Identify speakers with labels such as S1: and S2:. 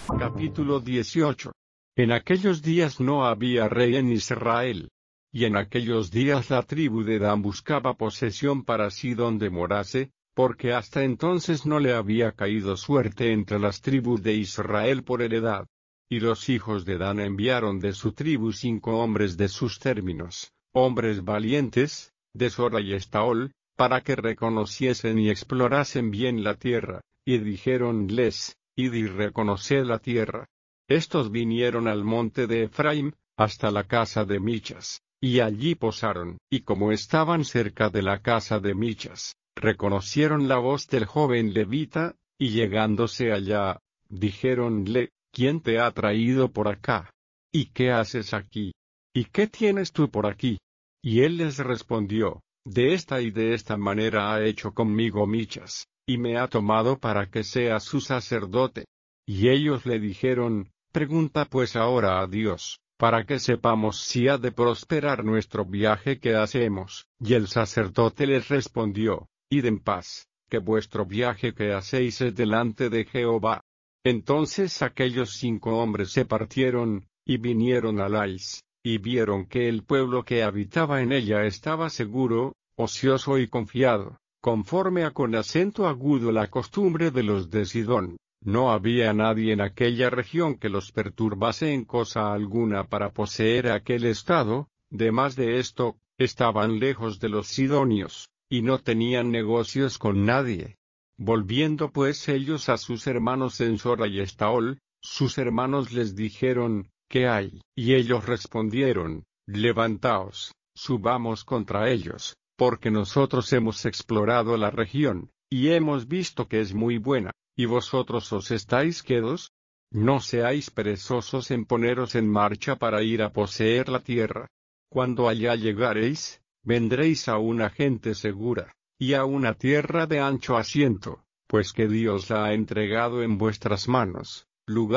S1: Capítulo 18. En aquellos días no había rey en Israel. Y en aquellos días la tribu de Dan buscaba posesión para sí donde morase, porque hasta entonces no le había caído suerte entre las tribus de Israel por heredad. Y los hijos de Dan enviaron de su tribu 5 hombres de sus términos, hombres valientes, de Zora y Estaol, para que reconociesen y explorasen bien la tierra, y dijéronles: Id y reconoced la tierra. Estos vinieron al monte de Efraim, hasta la casa de Michas, y allí posaron, y como estaban cerca de la casa de Michas, reconocieron la voz del joven levita, y llegándose allá, dijéronle: ¿Quién te ha traído por acá? ¿Y qué haces aquí? ¿Y qué tienes tú por aquí? Y él les respondió: De esta y de esta manera ha hecho conmigo Michas, y me ha tomado para que sea su sacerdote. Y ellos le dijeron: Pregunta pues ahora a Dios, para que sepamos si ha de prosperar nuestro viaje que hacemos. Y el sacerdote les respondió: Id en paz, que vuestro viaje que hacéis es delante de Jehová. Entonces aquellos 5 hombres se partieron, y vinieron a Lais, y vieron que el pueblo que habitaba en ella estaba seguro, ocioso y confiado, conforme a con acento agudo la costumbre de los de Sidón. No había nadie en aquella región que los perturbase en cosa alguna para poseer aquel estado. Demás de esto, estaban lejos de los sidonios, y no tenían negocios con nadie. Volviendo pues ellos a sus hermanos en Zora y Estaol, sus hermanos les dijeron: ¿Qué hay? Y ellos respondieron: Levantaos, subamos contra ellos, porque nosotros hemos explorado la región, y hemos visto que es muy buena. ¿Y vosotros os estáis quedos? No seáis perezosos en poneros en marcha para ir a poseer la tierra. Cuando allá llegareis, vendréis a una gente segura, y a una tierra de ancho asiento, pues que Dios la ha entregado en vuestras manos, lugar